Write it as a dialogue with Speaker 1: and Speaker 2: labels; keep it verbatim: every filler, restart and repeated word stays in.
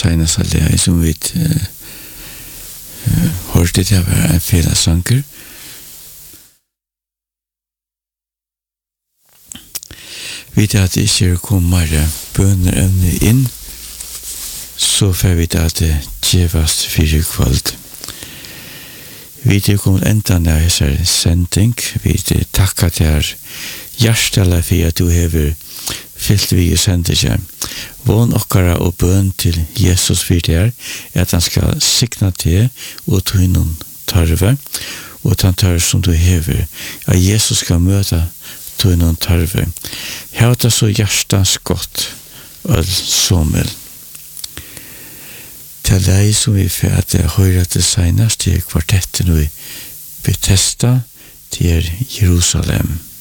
Speaker 1: senast allega som vi uh, uh, hørte det var en felasanker. Vi vet at det ikke kommer bønner evne inn, så får vi det at det gjevast fire kveld. Vi vet kommet enda når jeg ser sending. Vi vet takka til her hjertelig for at du hever fyllt vi i sendingen. Vån okkara og bøn til Jesus for det her, at han skal sikna til og tog innom tarve, og den tarve som du hever, at Jesus skal møte tog innom tarve. Her er det så hjertens godt, og sommel. Til deg som vi får at jeg hører til senest til kvartetten og Bethesda til Jerusalem.